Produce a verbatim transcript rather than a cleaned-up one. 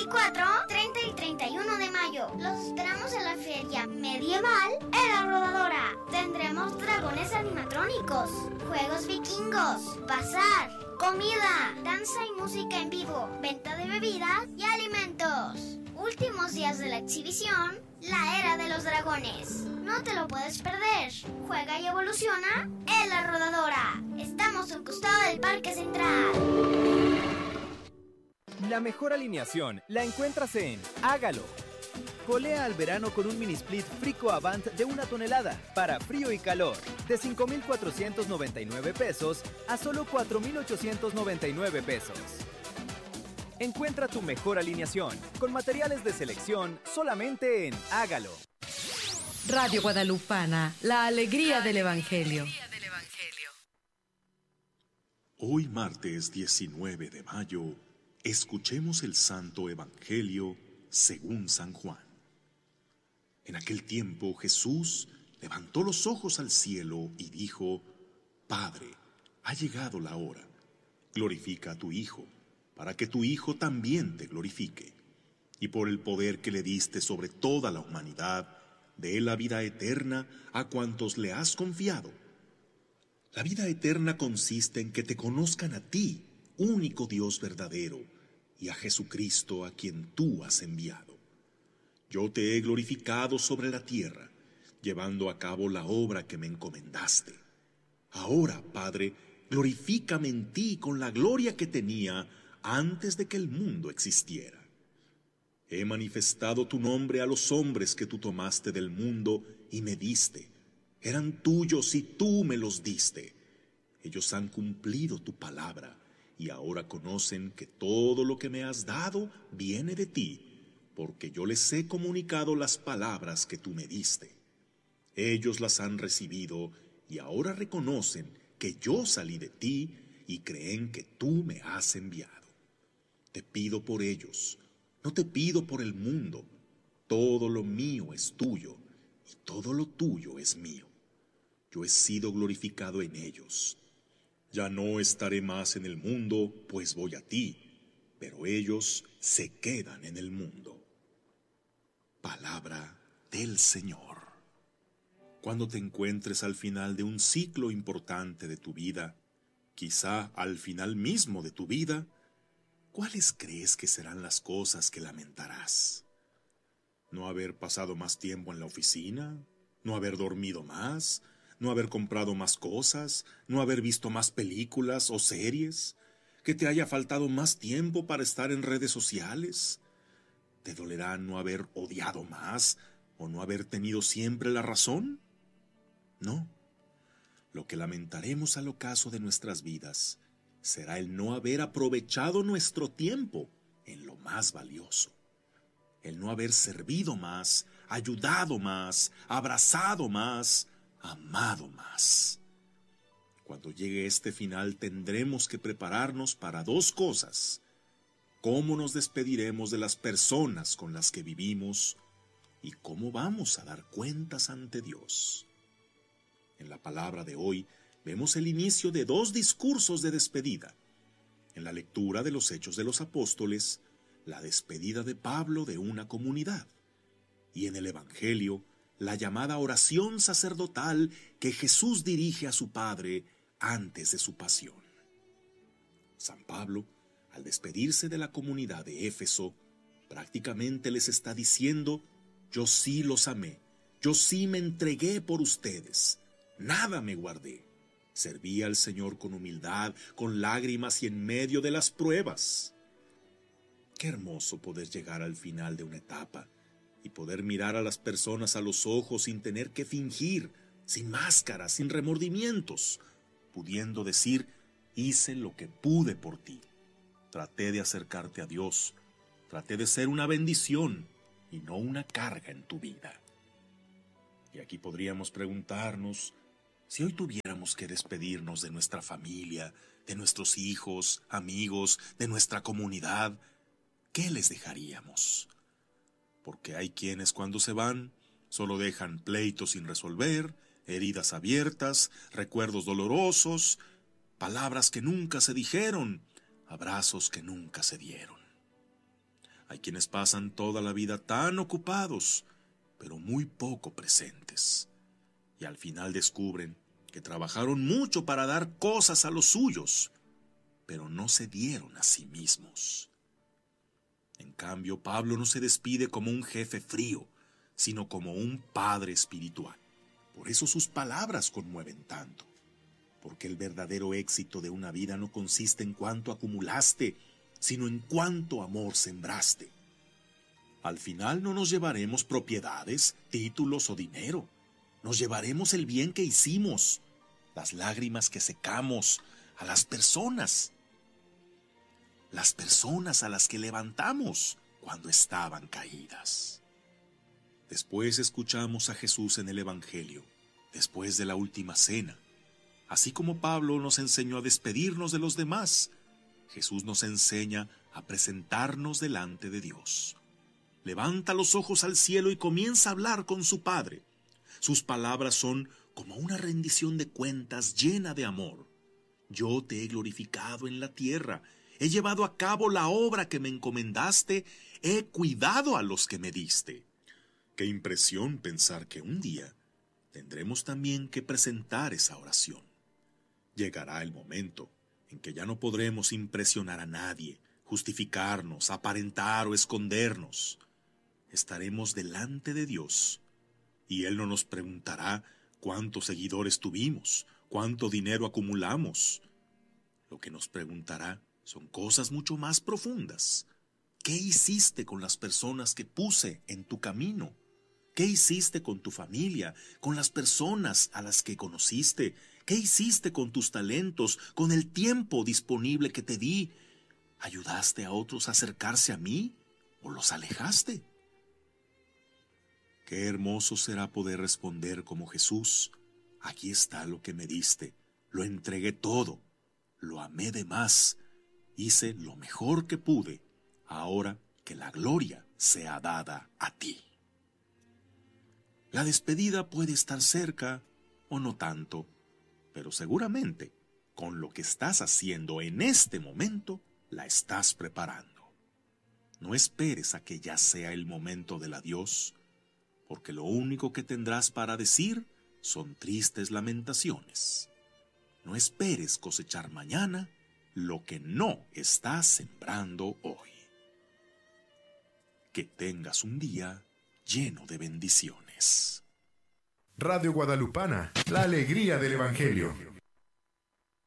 veinticuatro, treinta y treinta y uno de mayo. Los esperamos en la feria medieval en La Rodadora. Tendremos dragones animatrónicos, juegos vikingos, bazar, comida, danza y música en vivo, venta de bebidas y alimentos. Últimos días de la exhibición, la era de los dragones. No te lo puedes perder. Juega y evoluciona en La Rodadora. Estamos al costado del Parque Central. La mejor alineación la encuentras en Hágalo. Colea al verano con un mini split Frico Avant de una tonelada para frío y calor, de cinco mil cuatrocientos noventa y nueve pesos a solo cuatro mil ochocientos noventa y nueve pesos. Encuentra tu mejor alineación con materiales de selección solamente en Hágalo. Radio Guadalupana, la alegría del Evangelio. Hoy martes diecinueve de mayo, escuchemos el Santo Evangelio según San Juan. En aquel tiempo Jesús levantó los ojos al cielo y dijo: Padre, ha llegado la hora. Glorifica a tu Hijo, para que tu Hijo también te glorifique. Y por el poder que le diste sobre toda la humanidad, dé la vida eterna a cuantos le has confiado. La vida eterna consiste en que te conozcan a ti, único Dios verdadero, y a Jesucristo a quien tú has enviado. Yo te he glorificado sobre la tierra, llevando a cabo la obra que me encomendaste. Ahora, Padre, glorifícame en ti con la gloria que tenía antes de que el mundo existiera. He manifestado tu nombre a los hombres que tú tomaste del mundo y me diste. Eran tuyos y tú me los diste. Ellos han cumplido tu palabra y ahora conocen que todo lo que me has dado viene de ti, porque yo les he comunicado las palabras que tú me diste. Ellos las han recibido y ahora reconocen que yo salí de ti y creen que tú me has enviado. Te pido por ellos, no te pido por el mundo. Todo lo mío es tuyo y todo lo tuyo es mío. Yo he sido glorificado en ellos. Ya no estaré más en el mundo, pues voy a ti, pero ellos se quedan en el mundo. Palabra del Señor. Cuando te encuentres al final de un ciclo importante de tu vida, quizá al final mismo de tu vida, ¿cuáles crees que serán las cosas que lamentarás? ¿No haber pasado más tiempo en la oficina? ¿No haber dormido más? ¿No haber comprado más cosas? ¿No haber visto más películas o series? ¿Que te haya faltado más tiempo para estar en redes sociales? ¿Te dolerá no haber odiado más o no haber tenido siempre la razón? No. Lo que lamentaremos al ocaso de nuestras vidas será el no haber aprovechado nuestro tiempo en lo más valioso. El no haber servido más, ayudado más, abrazado más, amado más. Cuando llegue este final tendremos que prepararnos para dos cosas: cómo nos despediremos de las personas con las que vivimos y cómo vamos a dar cuentas ante Dios. En la palabra de hoy vemos el inicio de dos discursos de despedida. En la lectura de los Hechos de los Apóstoles, la despedida de Pablo de una comunidad. Y en el Evangelio, la llamada oración sacerdotal que Jesús dirige a su Padre antes de su pasión. San Pablo, al despedirse de la comunidad de Éfeso, prácticamente les está diciendo: yo sí los amé, yo sí me entregué por ustedes, nada me guardé. Serví al Señor con humildad, con lágrimas y en medio de las pruebas. Qué hermoso poder llegar al final de una etapa y poder mirar a las personas a los ojos sin tener que fingir, sin máscaras, sin remordimientos, pudiendo decir: hice lo que pude por ti. Traté de acercarte a Dios, traté de ser una bendición y no una carga en tu vida. Y aquí podríamos preguntarnos: si hoy tuviéramos que despedirnos de nuestra familia, de nuestros hijos, amigos, de nuestra comunidad, ¿qué les dejaríamos? Porque hay quienes cuando se van solo dejan pleitos sin resolver, heridas abiertas, recuerdos dolorosos, palabras que nunca se dijeron, abrazos que nunca se dieron. Hay quienes pasan toda la vida tan ocupados, pero muy poco presentes. Y al final descubren que trabajaron mucho para dar cosas a los suyos, pero no se dieron a sí mismos. En cambio, Pablo no se despide como un jefe frío, sino como un padre espiritual. Por eso sus palabras conmueven tanto, porque el verdadero éxito de una vida no consiste en cuánto acumulaste, sino en cuánto amor sembraste. Al final no nos llevaremos propiedades, títulos o dinero. Nos llevaremos el bien que hicimos, las lágrimas que secamos, a las personas. Las personas a las que levantamos cuando estaban caídas. Después escuchamos a Jesús en el Evangelio, después de la última cena. Así como Pablo nos enseñó a despedirnos de los demás, Jesús nos enseña a presentarnos delante de Dios. Levanta los ojos al cielo y comienza a hablar con su Padre. Sus palabras son como una rendición de cuentas llena de amor. Yo te he glorificado en la tierra, he llevado a cabo la obra que me encomendaste, he cuidado a los que me diste. Qué impresión pensar que un día tendremos también que presentar esa oración. Llegará el momento en que ya no podremos impresionar a nadie, justificarnos, aparentar o escondernos. Estaremos delante de Dios y Él no nos preguntará cuántos seguidores tuvimos, cuánto dinero acumulamos. Lo que nos preguntará son cosas mucho más profundas. ¿Qué hiciste con las personas que puse en tu camino? ¿Qué hiciste con tu familia, con las personas a las que conociste? ¿Qué hiciste con tus talentos, con el tiempo disponible que te di? ¿Ayudaste a otros a acercarse a mí o los alejaste? Qué hermoso será poder responder como Jesús: aquí está lo que me diste, lo entregué todo, lo amé de más, hice lo mejor que pude, ahora que la gloria sea dada a ti. La despedida puede estar cerca o no tanto, pero seguramente con lo que estás haciendo en este momento la estás preparando. No esperes a que ya sea el momento del adiós, porque lo único que tendrás para decir son tristes lamentaciones. No esperes cosechar mañana lo que no estás sembrando hoy. Que tengas un día lleno de bendiciones. Radio Guadalupana, la alegría del Evangelio.